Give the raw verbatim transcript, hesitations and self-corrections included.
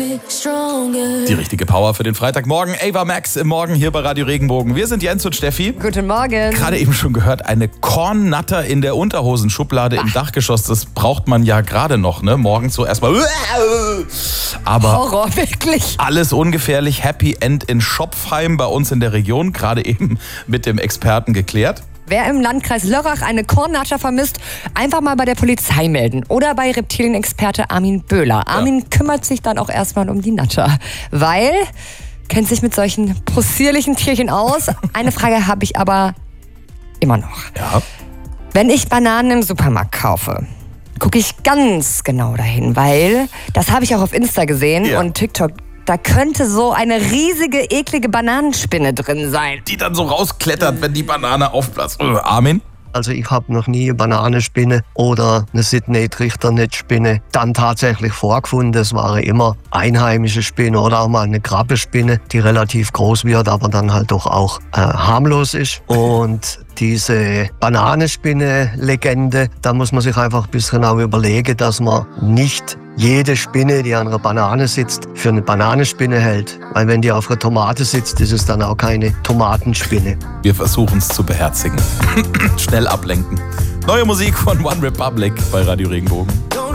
Die richtige Power für den Freitagmorgen. Ava Max im Morgen hier bei Radio Regenbogen. Wir sind Jens und Steffi. Guten Morgen. Gerade eben schon gehört, eine Kornnatter in der Unterhosenschublade Ach. im Dachgeschoss. Das braucht man ja gerade noch, ne? Morgens so erstmal. Aber Horror, wirklich. Alles ungefährlich. Happy End in Schopfheim bei uns in der Region. Gerade eben mit dem Experten geklärt. Wer im Landkreis Lörrach eine Kornnatter vermisst, einfach mal bei der Polizei melden. Oder bei Reptilienexperte Armin Böhler. Armin ja. kümmert sich dann auch erstmal um die Natter. Weil, kennt sich mit solchen possierlichen Tierchen aus. Eine Frage habe ich aber immer noch. Ja. Wenn ich Bananen im Supermarkt kaufe, gucke ich ganz genau dahin, weil das habe ich auch auf Insta gesehen ja. und TikTok. Da könnte so eine riesige, eklige Bananenspinne drin sein. Die dann so rausklettert, wenn die Banane aufplatzt. Äh, Armin? Also ich habe noch nie eine Bananenspinne oder eine Sydney-Trichternetzspinne dann tatsächlich vorgefunden. Es waren immer einheimische Spinnen oder auch mal eine Krabbespinne, die relativ groß wird, aber dann halt doch auch äh, harmlos ist. Und diese Bananenspinne-Legende, da muss man sich einfach ein bisschen auch überlegen, dass man nicht jede Spinne, die an einer Banane sitzt, für eine Bananenspinne hält. Weil wenn die auf einer Tomate sitzt, ist es dann auch keine Tomatenspinne. Wir versuchen es zu beherzigen. Schnell ablenken. Neue Musik von One Republic bei Radio Regenbogen.